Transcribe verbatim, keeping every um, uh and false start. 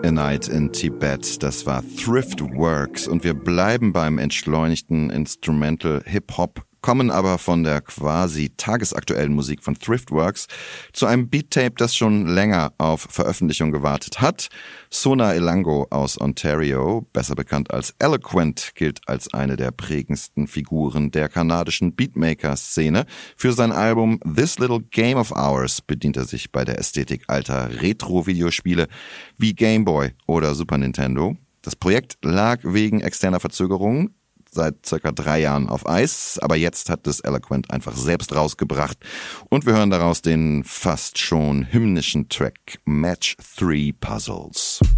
A Night in Tibet, das war Thriftworks und wir bleiben beim entschleunigten Instrumental Hip-Hop, kommen aber von der quasi tagesaktuellen Musik von Thriftworks zu einem Beat-Tape, das schon länger auf Veröffentlichung gewartet hat. Sona Elango aus Ontario, besser bekannt als Eloquent, gilt als eine der prägendsten Figuren der kanadischen Beatmaker-Szene. Für sein Album This Little Game of Ours bedient er sich bei der Ästhetik alter Retro-Videospiele wie Game Boy oder Super Nintendo. Das Projekt lag wegen externer Verzögerungen seit circa drei Jahren auf Eis, aber jetzt hat es Eloquent einfach selbst rausgebracht und wir hören daraus den fast schon hymnischen Track Match Three Puzzles.